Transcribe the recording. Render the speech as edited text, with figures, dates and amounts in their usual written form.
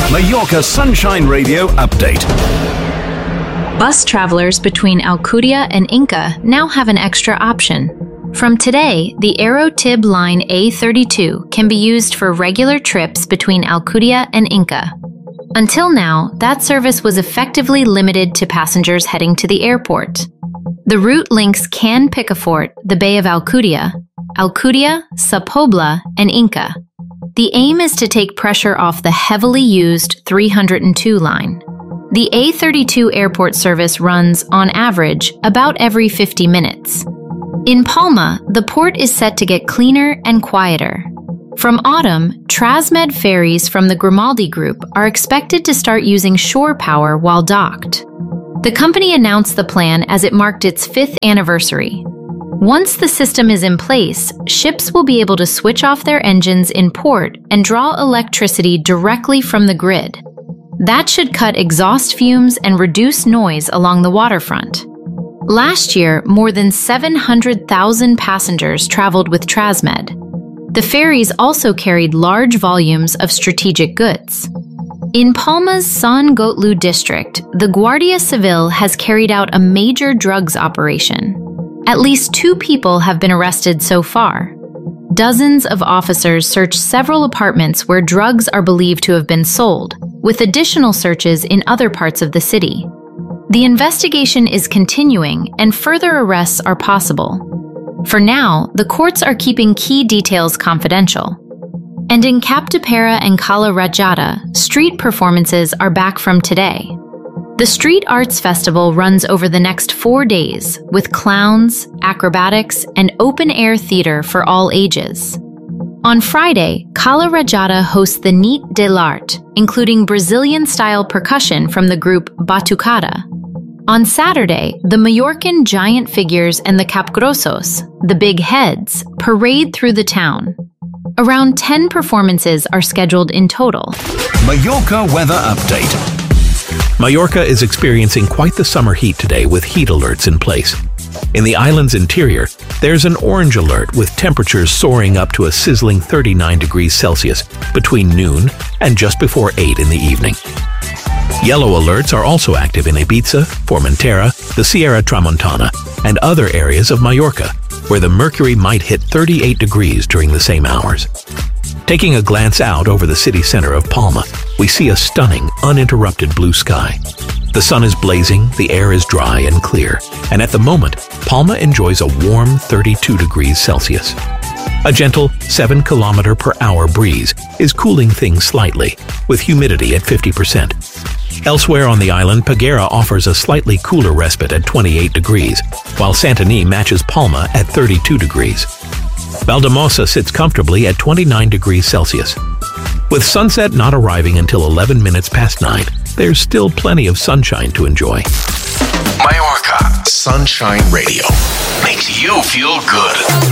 Mallorca Sunshine Radio update. Bus travelers between Alcudia and Inca now have an extra option. From today, the Aerotib Line A32 can be used for regular trips between Alcudia and Inca. Until now, that service was effectively limited to passengers heading to the airport. The route links Can Picafort, the Bay of Alcudia, Sa Pobla, and Inca. The aim is to take pressure off the heavily used 302 line. The A32 airport service runs, on average, about every 50 minutes. In Palma, the port is set to get cleaner and quieter. From autumn, Trasmed ferries from the Grimaldi Group are expected to start using shore power while docked. The company announced the plan as it marked its 5th anniversary. Once the system is in place, ships will be able to switch off their engines in port and draw electricity directly from the grid. That should cut exhaust fumes and reduce noise along the waterfront. Last year, more than 700,000 passengers traveled with Trasmed. The ferries also carried large volumes of strategic goods. In Palma's Sant Gotlu district, the Guardia Civil has carried out a major drugs operation. At least 2 people have been arrested so far. Dozens of officers searched several apartments where drugs are believed to have been sold, with additional searches in other parts of the city. The investigation is continuing and further arrests are possible. For now, the courts are keeping key details confidential. And in Capdepera and Cala Rajada, street performances are back from today. The Street Arts Festival runs over the next 4 days, with clowns, acrobatics, and open-air theater for all ages. On Friday, Cala Rajada hosts the Nit de l'Art, including Brazilian-style percussion from the group Batucada. On Saturday, the Mallorcan giant figures and the Capgrossos, the big heads, parade through the town. Around 10 performances are scheduled in total. Mallorca weather update. Mallorca is experiencing quite the summer heat today with heat alerts in place. In the island's interior, there's an orange alert with temperatures soaring up to a sizzling 39 degrees Celsius between noon and just before 8 in the evening. Yellow alerts are also active in Ibiza, Formentera, the Sierra Tramontana, and other areas of Mallorca, where the mercury might hit 38 degrees during the same hours. Taking a glance out over the city center of Palma, we see a stunning, uninterrupted blue sky. The sun is blazing, the air is dry and clear, and at the moment, Palma enjoys a warm 32 degrees Celsius. A gentle 7-kilometer-per-hour breeze is cooling things slightly, with humidity at 50%. Elsewhere on the island, Peguera offers a slightly cooler respite at 28 degrees, while Santany matches Palma at 32 degrees. Valdemosa sits comfortably at 29 degrees Celsius. With sunset not arriving until 11 minutes past 9, there's still plenty of sunshine to enjoy. Mallorca Sunshine Radio makes you feel good.